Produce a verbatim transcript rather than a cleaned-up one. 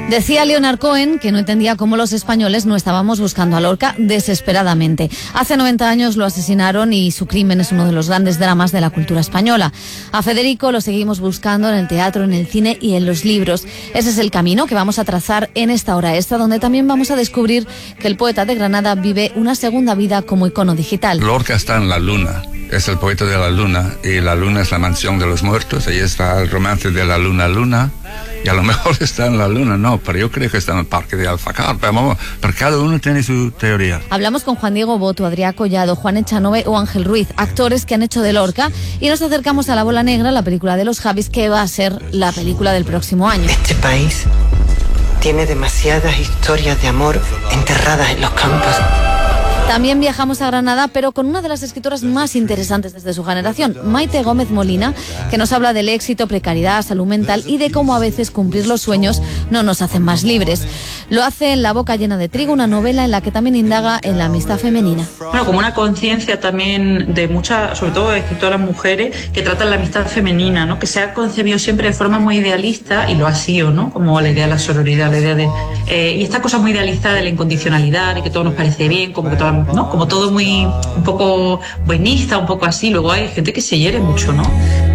Decía Leonard Cohen que no entendía cómo los españoles no estábamos buscando a Lorca desesperadamente. Hace noventa años lo asesinaron y su crimen es uno de los grandes dramas de la cultura española. A Federico lo seguimos buscando en el teatro, en el cine y en los libros. Ese es el camino que vamos a trazar en esta hora extra, donde también vamos a descubrir que el poeta de Granada vive una segunda vida como icono digital. Lorca está en la luna. Es el poeta de la luna y la luna es la mansión de los muertos. Ahí está el romance de la luna luna y a lo mejor está en la luna, no, pero yo creo que está en el parque de Alfacar. Pero, vamos, pero cada uno tiene su teoría. Hablamos con Juan Diego Boto, Adrià Collado, Juan Echanove o Ángel Ruiz, actores que han hecho de Lorca, y nos acercamos a La Bola Negra, la película de los Javis, que va a ser la película del próximo año. Este país tiene demasiadas historias de amor enterradas en los campos. También viajamos a Granada, pero con una de las escritoras más interesantes desde su generación, Maite Gómez Molina, que nos habla del éxito, precariedad, salud mental y de cómo a veces cumplir los sueños no nos hacen más libres. Lo hace en La boca llena de trigo, una novela en la que también indaga en la amistad femenina. Bueno, como una conciencia también de muchas, sobre todo de escritoras mujeres, que tratan la amistad femenina, ¿no? Que se ha concebido siempre de forma muy idealista, y lo ha sido, ¿no? Como la idea de la sororidad, la idea de... Eh, y esta cosa muy idealizada de la incondicionalidad, y que todo nos parece bien, como que todo, ¿no? Como todo muy, un poco buenista, un poco así. Luego hay gente que se hiere mucho, ¿no?